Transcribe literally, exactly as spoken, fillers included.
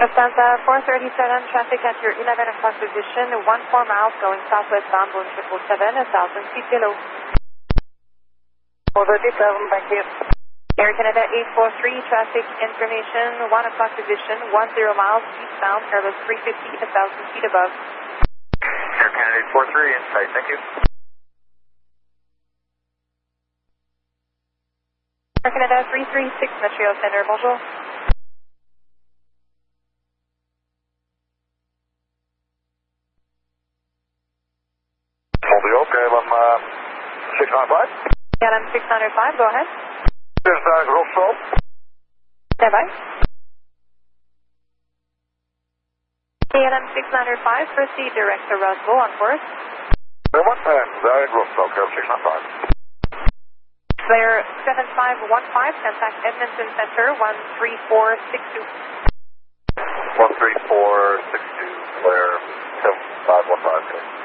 Lufthansa four thirty-seven, traffic at your eleven o'clock position, one four miles going southwestbound, Boeing triple seven, one thousand feet below. four thirty-seven, thank you. Air Canada eight four three, traffic information, one o'clock position, ten miles eastbound, Airbus three fifty, one thousand feet above. Air Canada eight four three, insight, thank you. Air Canada three three six, Montreal Center, bonjour. Hold the okay, I'm uh, six nine five. K L M six nine five, go ahead. This is uh, Rosso. Stand by. K L M six nine five, proceed direct to Roswell on course. Very much, and uh, Rosso, K L M six nine five. Clear seven five one five, contact Edmonton Center, one three four six two. one three four six two, clear seven five one five, okay.